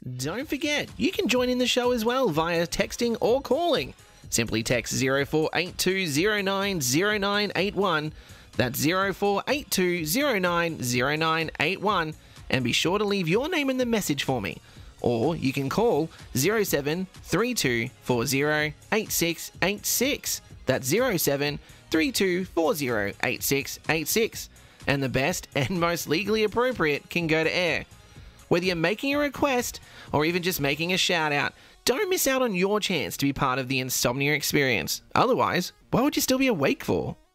Don't forget, you can join in the show as well via texting or calling. Simply text 0482090981. That's 0482090981, and be sure to leave your name in the message for me. Or you can call 0732408686. That's 0732408686. And the best and most legally appropriate can go to air. Whether you're making a request or even just making a shout out, don't miss out on your chance to be part of the Insomnia experience. Otherwise, what would you still be awake for?